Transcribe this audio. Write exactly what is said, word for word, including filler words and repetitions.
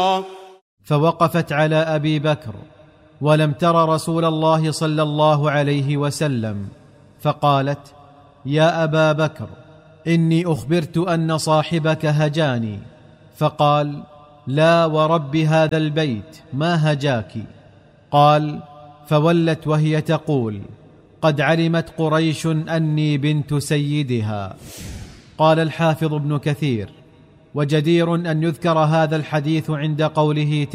فوقفت على أبي بكر ولم تر رسول الله صلى الله عليه وسلم، فقالت: يا أبا بكر، إني أخبرت أن صاحبك هجاني. فقال: لا ورب هذا البيت ما هجاك. قال: فولت وهي تقول: قد علمت قريش أني بنت سيدها. قال الحافظ ابن كثير: وجدير أن يذكر هذا الحديث عند قوله